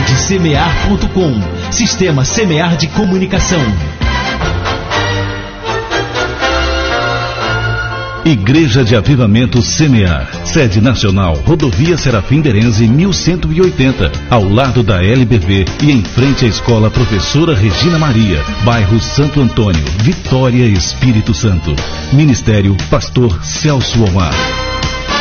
Site semear.com. Sistema Semear de Comunicação. Igreja de Avivamento Semear, sede nacional, Rodovia Serafim Derenze 1180, ao lado da LBV e em frente à Escola Professora Regina Maria, bairro Santo Antônio, Vitória, Espírito Santo. Ministério Pastor Celso Omar.